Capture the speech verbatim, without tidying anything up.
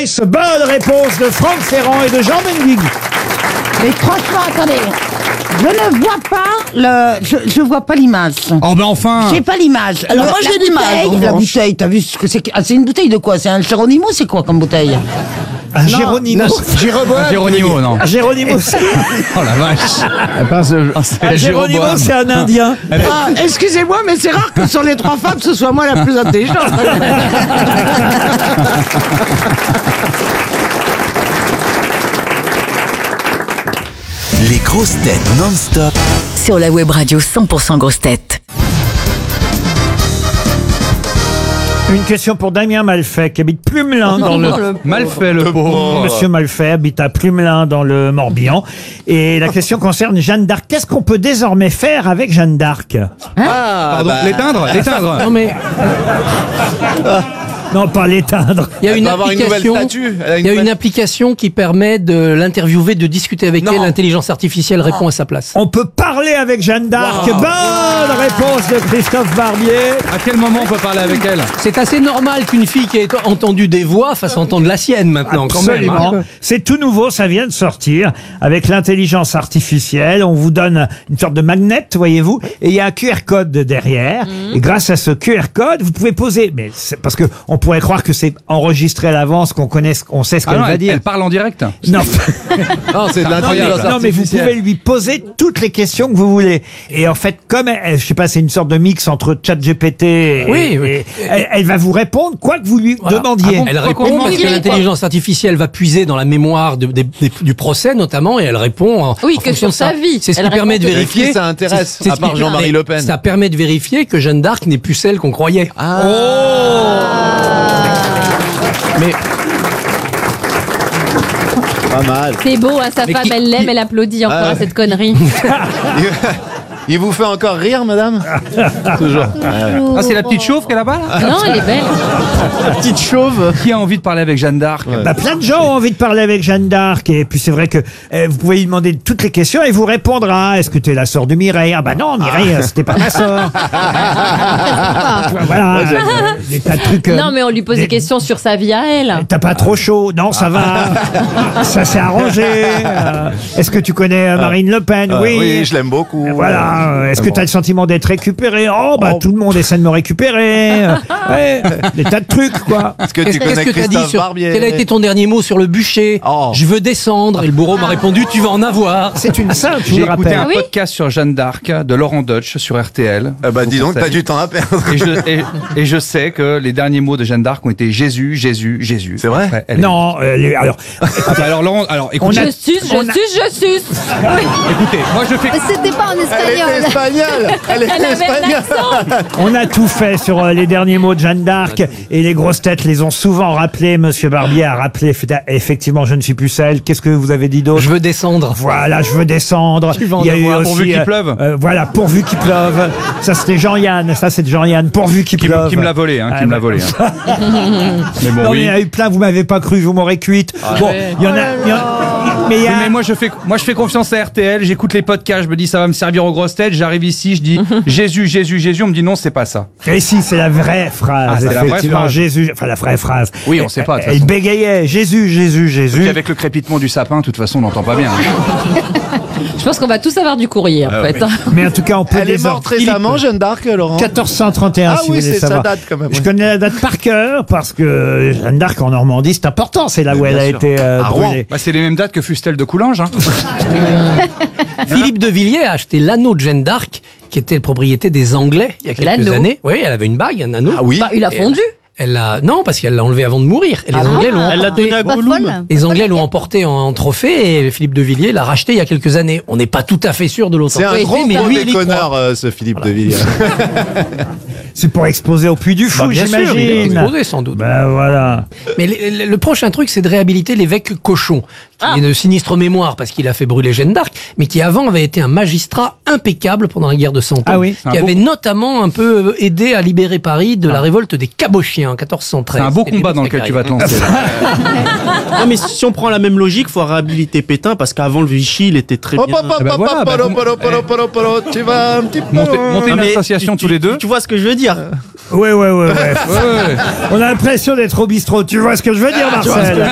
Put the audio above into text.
Joyce. Bonne réponse de Franck Ferrand et de Jean Benguigui. Mais franchement, attendez. Je ne vois pas le, je, je vois pas l'image. Oh ben enfin. J'ai pas l'image. Alors Le- moi, la j'ai l'image, bouteille, en La revanche. bouteille, t'as vu ce que c'est que- ah, c'est une bouteille de quoi? C'est un Geronimo, c'est quoi comme bouteille? Un Géronimo. Un Géronimo, non. Un Géronimo, c'est Oh la vache. un Géronimo, c'est un Indien. Ah, excusez-moi, mais c'est rare que sur les trois femmes, ce soit moi la plus intelligente. Les grosses têtes non-stop. Sur la web radio cent pour cent grosses têtes. Une question pour Damien Malfait qui habite Plumelin dans le... Mal fait le pauvre. Monsieur Malfait habite à Plumelin dans le Morbihan. Et la question concerne Jeanne d'Arc. Qu'est-ce qu'on peut désormais faire avec Jeanne d'Arc? Pardon, l'éteindre, l'éteindre. Non mais Non, pas l'éteindre. il y a une doit avoir une nouvelle application. statue. Elle a une Il y a une nouvelle- application qui permet de l'interviewer, de discuter avec Non. elle. L'intelligence artificielle répond à sa place. On peut parler avec Jeanne d'Arc. Bonne réponse de Christophe Barbier. À quel moment on peut parler avec elle? C'est assez normal qu'une fille qui ait entendu des voix fasse entendre la sienne maintenant. Quand même, hein. Absolument. C'est tout nouveau, ça vient de sortir avec l'intelligence artificielle. On vous donne une sorte de magnet, voyez-vous, et il y a un Q R code derrière. Et grâce à ce Q R code, vous pouvez poser. Mais c'est parce que on pourrait croire que c'est enregistré à l'avance, qu'on connaisse, qu'on sait ce Ah qu'elle non, va elle, dire. elle parle en direct. Non. Non, c'est de l'intelligence Non, mais vous artificielle. pouvez lui poser toutes les questions que vous voulez. Et en fait, comme elle, je sais pas, c'est une sorte de mix entre ChatGPT et, Oui, oui. et elle, elle va vous répondre quoi que vous lui Voilà. demandiez. Ah bon, elle répond parce que l'intelligence artificielle va puiser dans la mémoire de- des- des- du procès notamment et elle répond en, Oui, en que fonction sur de sa ça. vie. C'est ce Elle qui permet de répond que- vérifier. Mais qui ça intéresse, C'est- c'est à part ce qui- Jean-Marie mais Le Pen? Ça permet de vérifier que Jeanne d'Arc n'est plus celle qu'on croyait. Ah. Mais Pas mal. C'est beau, hein, sa Mais femme, qui- elle l'aime, elle applaudit encore Ah à ouais. cette connerie. Il vous fait encore rire, madame? Toujours. Ah, c'est la petite chauve qu'elle a là-bas, là? Non, elle est belle. La petite chauve. Qui a envie de parler avec Jeanne d'Arc? Bah, plein de gens ont envie de parler avec Jeanne d'Arc. Et puis c'est vrai que euh, vous pouvez lui demander toutes les questions et il vous répondra. Est-ce que tu es la sœur de Mireille? Ah bah non, Mireille, c'était pas ma sœur. Voilà, euh, des tas de trucs. euh, Non, mais on lui pose des questions sur sa vie à elle. T'as pas trop chaud? Non, ça va. Ça s'est arrangé. Euh, Est-ce que tu connais euh, Marine Le Pen? Ah, Oui. oui, je l'aime beaucoup. Euh, Voilà. Euh, Est-ce que Bon. tu as le sentiment d'être récupéré? Oh, bah Oh. tout le monde essaie de me récupérer. Euh, ouais, des tas de trucs, quoi. Est-ce que qu'est-ce tu qu'est-ce connais que t'as dit Christophe sur Barbier? quel a été ton dernier mot sur le bûcher? Oh. Je veux descendre. Et le bourreau m'a répondu tu vas en avoir. C'est une sainte, je vous J'ai le écouté rappelle. un Ah oui podcast sur Jeanne d'Arc de Laurent Deutsch sur R T L. Ah bah dis donc, t'as conseille. du temps à perdre. Et je, et, et je sais que les derniers mots de Jeanne d'Arc ont été Jésus, Jésus, Jésus. C'est vrai? Ouais, elle est- Non, euh, les- alors, Ah, bah alors Laurent, alors On écoutez, a- Je suce, je on a- suce, je suce. écoutez, moi je fais. Mais c'était pas en Elle espagnol. est espagnole. Elle est Elle avait espagnole. l'accent. on a tout fait sur euh, les derniers mots de Jeanne d'Arc et les grosses têtes les ont souvent rappelés. Monsieur Barbier a rappelé fait- effectivement, je ne suis plus celle. Qu'est-ce que vous avez dit d'autre? Je veux descendre. Voilà, je veux descendre. Tu vas en Il y a eu avoir, aussi, pourvu qu'il euh, pleuve. euh, voilà, pourvu qu'il pleuve. Ça c'était Jean-Yann. Ça c'est de Jean-Yann. Pourvu qu'il Qui, pleuve. me- qui me l'a volé, hein, qui Ah, me l'a bah. volé. hein. Mais bon, Non, mais oui. il y en a eu plein. Vous m'avez pas cru. Vous m'aurez cuite. bon, il y en a. il y en- mais il y a. Oui, mais moi je fais moi je fais confiance à R T L, j'écoute les podcasts, je me dis ça va me servir aux grosses têtes, j'arrive ici, je dis Jésus, Jésus, Jésus, on me dit non, c'est pas ça. Et si, c'est la vraie phrase. Ah, c'est la vraie effectivement, phrase. Jésus, enfin la vraie phrase. Oui, on sait pas, de toute Elle façon. bégayait. Jésus, Jésus, Jésus. Puis avec le crépitement du sapin, de toute façon, on n'entend pas bien. Je pense qu'on va tous avoir du courrier, en fait. hein. Mais en tout cas, on peut Elle est désor- morte récemment, Jeanne d'Arc, Laurent? quatorze cent trente et un, Ah si oui, vous voulez c'est- ça savoir. date quand même, Je oui. connais la date par cœur parce que Jeanne d'Arc en Normandie, c'est important. C'est là où Mais elle bien a sûr. été euh, À Rouen. brûlée. Bah, c'est les mêmes dates que Fustel de Coulanges. Hein. Philippe de Villiers a acheté l'anneau de Jeanne d'Arc, qui était la propriété des Anglais il y a quelques L'anneau. années. Oui, elle avait une bague, un anneau. Ah oui. Bah, il a Et fondu. Elle l'a, non, parce qu'elle l'a enlevé avant de mourir. Et les Anglais l'ont Elle l'a emporté. donné à Gollum. Les Anglais l'ont emporté en, en trophée et Philippe de Villiers l'a racheté il y a quelques années. On n'est pas tout à fait sûr de C'est un l'authenticité, gros mais gros lui, il y croit. déconneur, euh, ce Philippe de Villiers. C'est pour exposer au Puy du Fou, Bah, bien sûr, il est j'imagine. exposé sans doute. Ben voilà. Mais le, le- le prochain truc, c'est de réhabiliter l'évêque Cochon, qui est de sinistre mémoire parce qu'il a fait brûler Jeanne d'Arc, mais qui avant avait été un magistrat impeccable pendant la guerre de Cent Ans, Ah oui. qui Un avait beau- notamment un peu aidé à libérer Paris de la révolte des Cabochiens en quatorze cent treize. C'est un beau Et combat les dans lequel tu vas te Mascarides. lancer. là. Non, mais si on prend la même logique, faut réhabiliter Pétain parce qu'avant le Vichy, il était très Hop, bien. hop, hop, Eh ben hop, voilà, hop, bah, hop, vous- hop, hop, hop, hop, hop, tu vas un petit peu Montez, loin. montez Non, une mais association tu- tous les tu- deux. Tu vois ce que je veux dire? Ouais, ouais, ouais, ouais. Ouais, ouais. On a l'impression d'être au bistrot. Tu vois ce que je veux dire, Marcel?